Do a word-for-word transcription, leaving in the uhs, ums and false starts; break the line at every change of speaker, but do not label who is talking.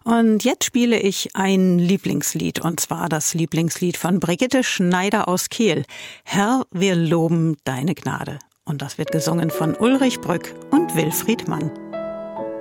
Und jetzt spiele ich ein Lieblingslied, und zwar das Lieblingslied von Brigitte Schneider aus Kehl. Herr, wir loben deine Gnade. Und das wird gesungen von Ulrich Brück und Wilfried Mann.